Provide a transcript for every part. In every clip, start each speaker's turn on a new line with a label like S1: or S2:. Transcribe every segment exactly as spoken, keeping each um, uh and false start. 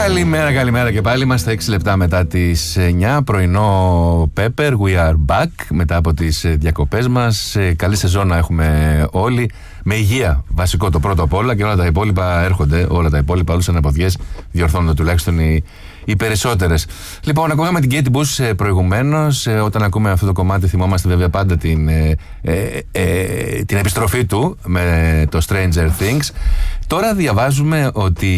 S1: Καλημέρα, καλημέρα και πάλι. Είμαστε έξι λεπτά μετά τις εννιά. Πρωινό Pepper, we are back. Μετά από τις διακοπές μας. Καλή σεζόν να έχουμε όλοι. Με υγεία, βασικό το πρώτο απ' όλα, και όλα τα υπόλοιπα έρχονται. Όλα τα υπόλοιπα, όλες τις αναποδιές διορθώνονται τουλάχιστον οι, οι περισσότερες. Λοιπόν, ακούγαμε την Katie Bush προηγουμένως. Όταν ακούμε αυτό το κομμάτι, θυμόμαστε βέβαια πάντα την, ε, ε, ε, την επιστροφή του με το Stranger Things. Τώρα διαβάζουμε ότι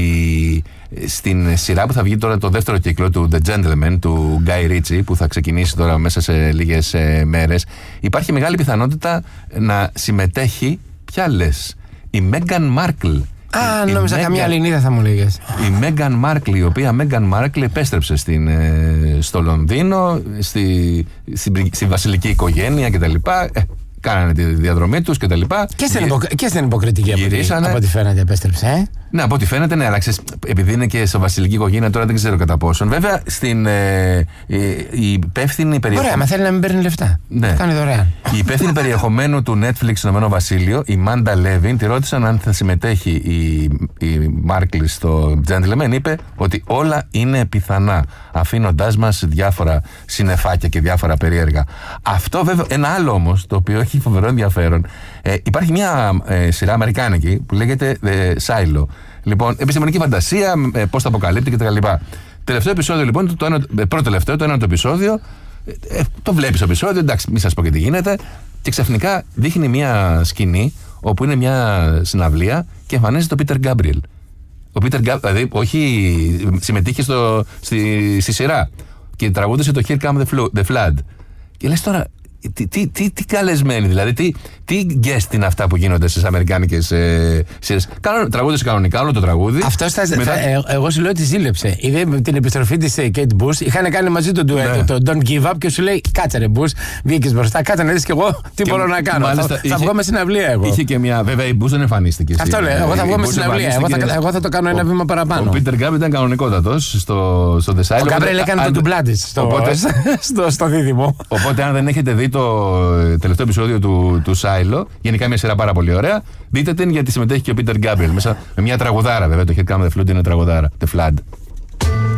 S1: στην σειρά που θα βγει τώρα το δεύτερο κύκλο του The Gentleman του Guy Ritchie, που θα ξεκινήσει τώρα μέσα σε λίγες ε, μέρες, υπάρχει μεγάλη πιθανότητα να συμμετέχει, ποια λες, η Meghan Markle.
S2: Α, η νόμιζα Meghan... καμιά Ελληνίδα θα μου λέγες.
S1: Η Meghan Markle, η οποία Meghan Markle επέστρεψε στην, ε, στο Λονδίνο, στη, στη, στη βασιλική οικογένεια κτλ. Ε, κάνανε τη διαδρομή τους κτλ. Και στην
S2: υπο... υποκριτική από, από ό,τι φαίνεται επέστρεψε, ε?
S1: Ναι, από ό,τι φαίνεται, ναι, αλλά ξέρεις, επειδή είναι και σε βασιλική οικογένεια, τώρα δεν ξέρω κατά πόσον. Βέβαια, στην, ε, η υπεύθυνη περιεχομένου.
S2: Ωραία, μα θέλει να μην παίρνει λεφτά.
S1: Ναι.
S2: Κάνει δωρεάν.
S1: Η υπεύθυνη περιεχομένου του Netflix στο Ηνωμένο Βασίλειο, η Μάντα Λέβιν, τη ρώτησαν αν θα συμμετέχει η, η Markle στο Gentleman. Είπε ότι όλα είναι πιθανά, αφήνοντάς μας διάφορα συννεφάκια και διάφορα περίεργα. Αυτό βέβαια, ένα άλλο όμως, το οποίο έχει φοβερό ενδιαφέρον. Ε, υπάρχει μια ε, σειρά αμερικάνικη που λέγεται The Silo. Λοιπόν, επιστημονική φαντασία, ε, πώς τα αποκαλύπτει κτλ. Τελευταίο επεισόδιο λοιπόν, το ένα, πρώτο τελευταίο, το ένα το επεισόδιο, ε, το βλέπεις το επεισόδιο, εντάξει, μην σας πω και τι γίνεται, και ξαφνικά δείχνει μια σκηνή όπου είναι μια συναυλία και εμφανίζεται το Peter Gabriel. Ο Peter Gabriel, δηλαδή, όχι, συμμετείχε στο, στη, στη σειρά και τραγούδισε το Here Come the Flood. Και λες τώρα, Τι, τι, τι, τι καλεσμένοι, δηλαδή, τι, τι guest είναι αυτά που γίνονται στις αμερικάνικες ε, σειρές. Τραγούδισε κανονικά όλο το τραγούδι.
S2: Αυτό θα, μετά... θα, ε, εγώ σου λέω ότι ζήλεψε. Είδε την επιστροφή της ε, Kate Bush. Είχαν κάνει μαζί τον ντουέτο, ναι, το Don't Give Up, και σου λέει: κάτσε ρε Bush, βγήκες μπροστά. Κάτσε να δεις κι εγώ τι και μπορώ να κάνω. Μάλιστα, θα, είχε, θα βγω με συναυλία εγώ.
S1: Είχε και μια. Βέβαια η Bush δεν εμφανίστηκε.
S2: Αυτό λέω. Εγώ θα βγω με συναυλία. Εγώ θα, εγώ θα το κάνω ένα βήμα παραπάνω.
S1: Ο Peter Gabriel ήταν κανονικότατος στο, στο The Silo.
S2: Ο Gabriel έκανε το ντουμπλά της στο δίδυμο.
S1: Οπότε αν δεν έχετε δει το τελευταίο επεισόδιο του, του Silo, γενικά μια σειρά πάρα πολύ ωραία, δείτε την, γιατί συμμετέχει και ο Peter Gabriel μέσα με μια τραγουδάρα, βέβαια. Το Here Come the Flood είναι τραγουδάρα. The Flood.